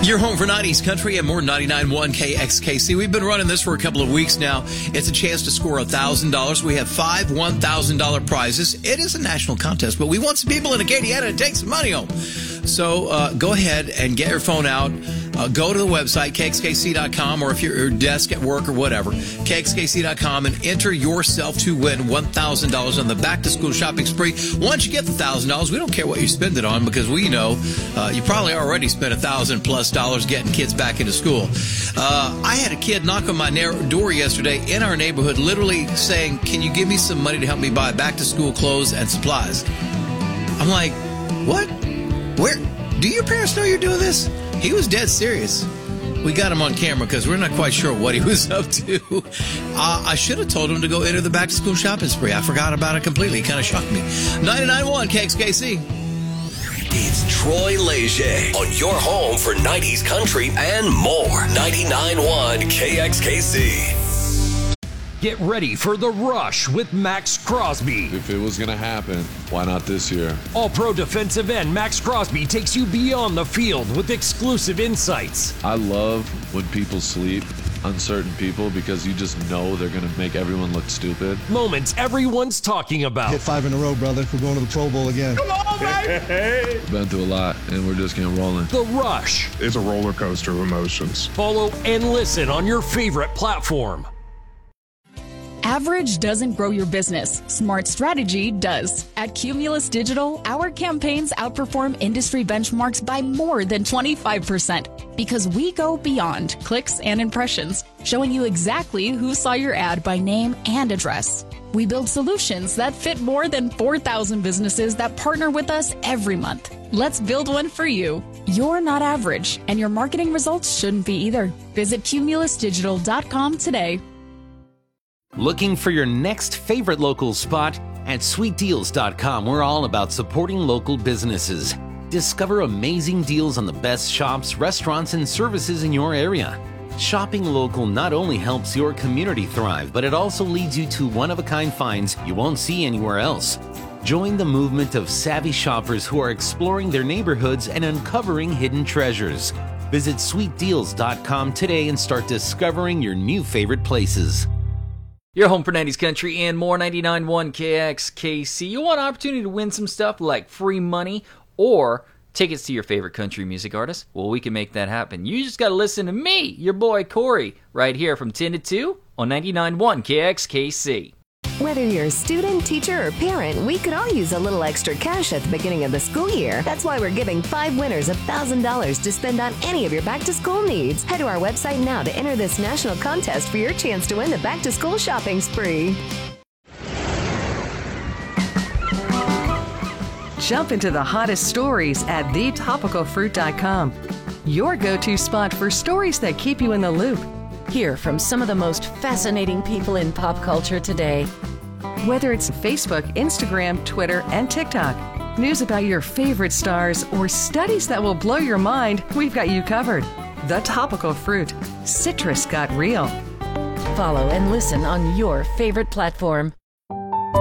You're home for 90s country and more 99.1 KXKC. We've been running this for a couple of weeks now. It's a chance to score $1,000. We have 5 $1,000 prizes. It is a national contest, but we want some people in Acadiana to take some money home. So go ahead and get your phone out. Go to the website, KXKC.com, or if you're at your desk at work or whatever, KXKC.com, and enter yourself to win $1,000 on the back-to-school shopping spree. Once you get the $1,000, we don't care what you spend it on, because we know you probably already spent $1,000+ getting kids back into school. I had a kid knock on my door yesterday in our neighborhood, literally saying, "Can you give me some money to help me buy back-to-school clothes and supplies?" I'm like, what? Where? Do your parents know you're doing this? He was dead serious. We got him on camera because we're not quite sure what he was up to. I should have told him to go enter the back-to-school shopping spree. I forgot about it completely. It kind of shocked me. 99.1 KXKC. It's Troy Leger on your home for 90s country and more. 99.1 KXKC. Get ready for The Rush with Max Crosby. If it was going to happen, why not this year? All-pro defensive end Max Crosby takes you beyond the field with exclusive insights. I love when people sleep on certain people because you just know they're going to make everyone look stupid. Moments everyone's talking about. Hit 5 in a row, brother. We're going to the Pro Bowl again. Come on, baby! Been through a lot, and we're just getting rolling. The Rush. It's a roller coaster of emotions. Follow and listen on your favorite platform. Average doesn't grow your business. Smart strategy does. At Cumulus Digital, our campaigns outperform industry benchmarks by more than 25% because we go beyond clicks and impressions, showing you exactly who saw your ad by name and address. We build solutions that fit more than 4,000 businesses that partner with us every month. Let's build one for you. You're not average, and your marketing results shouldn't be either. Visit cumulusdigital.com today. Looking for your next favorite local spot? At sweetdeals.com, we're all about supporting local businesses. Discover amazing deals on the best shops, restaurants, and services in your area. Shopping local not only helps your community thrive, but it also leads you to one-of-a-kind finds you won't see anywhere else. Join the movement of savvy shoppers who are exploring their neighborhoods and uncovering hidden treasures. Visit sweetdeals.com today and start discovering your new favorite places. Your home for 90s country and more. 99.1 KXKC. You want an opportunity to win some stuff like free money or tickets to your favorite country music artist? Well, we can make that happen. You just got to listen to me, your boy Corey, right here from 10 to 2 on 99.1 KXKC. Whether you're a student, teacher, or parent, we could all use a little extra cash at the beginning of the school year. That's why we're giving 5 winners $1,000 to spend on any of your back-to-school needs. Head to our website now to enter this national contest for your chance to win the back-to-school shopping spree. Jump into the hottest stories at thetopicalfruit.com. Your go-to spot for stories that keep you in the loop. Hear from some of the most fascinating people in pop culture today. Whether it's Facebook, Instagram, Twitter, and TikTok, news about your favorite stars, or studies that will blow your mind, we've got you covered. The Topical Fruit. Citrus got real. Follow and listen on your favorite platform.